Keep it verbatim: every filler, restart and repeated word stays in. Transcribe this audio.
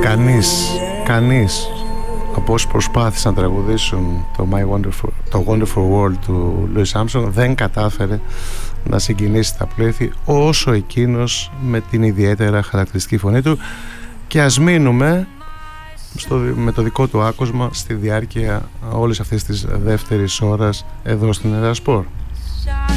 Κανείς, κανείς από όσοι προσπάθησαν να τραγουδήσουν το, My Wonderful, το Wonderful World του Louis Armstrong δεν κατάφερε να συγκινήσει τα πλήθη όσο εκείνος με την ιδιαίτερα χαρακτηριστική φωνή του. Και ας μείνουμε στο, με το δικό του άκουσμα στη διάρκεια όλης αυτής της δεύτερης ώρας εδώ στην Ερασπορ.